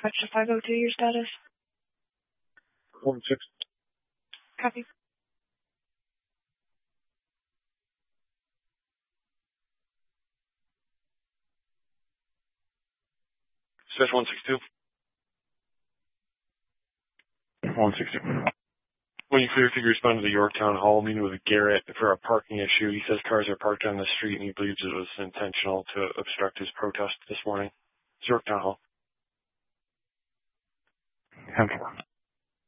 Dispatch to 502, your status? 1-6. Copy. Dispatch 162. 162. When you clear, if you can respond to the Yorktown Hall meeting with Garrett for a parking issue. He says cars are parked on the street and he believes it was intentional to obstruct his protest this morning. It's Yorktown Hall. 10-4.